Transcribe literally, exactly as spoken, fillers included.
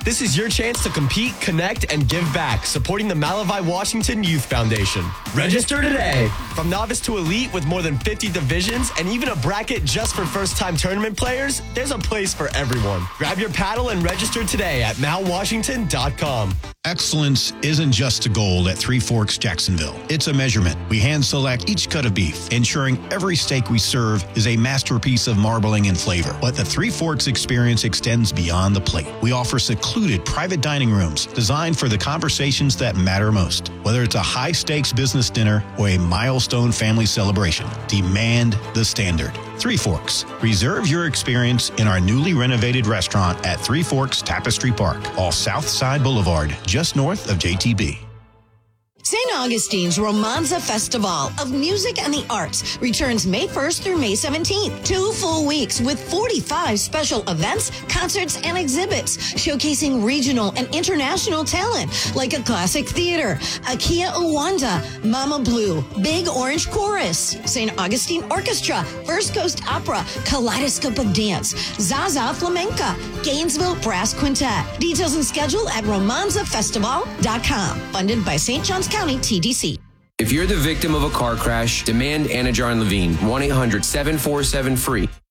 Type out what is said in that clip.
This is your chance to compete, connect, and give back, supporting the Malavai Washington Youth Foundation. Register today. From novice to elite with more than fifty divisions and even a bracket just for first-time tournament players, there's a place for everyone. Grab your paddle and register today at mal washington dot com. Excellence isn't just a goal at Three Forks Jacksonville. It's a measurement. We hand select each cut of beef, ensuring every steak we serve is a masterpiece of marbling and flavor. But the Three Forks experience extends beyond the plate. We offer secluded private dining rooms designed for the conversations that matter most. Whether it's a high-stakes business dinner or a milestone family celebration, demand the standard. Three Forks. Reserve your experience in our newly renovated restaurant at Three Forks Tapestry Park, off South Side Boulevard, just north of J T B. Saint Augustine's Romanza Festival of Music and the Arts returns May first through May seventeenth. Two full weeks with forty-five special events, concerts, and exhibits showcasing regional and international talent like a classic theater, Akia Uwanda, Mama Blue, Big Orange Chorus, Saint Augustine Orchestra, First Coast Opera, Kaleidoscope of Dance, Zaza Flamenca, Gainesville Brass Quintet. Details and schedule at romanza festival dot com. Funded by Saint Johns County T D C. If you're the victim of a car crash, demand Anajar and Levine. one eight hundred seven four seven free.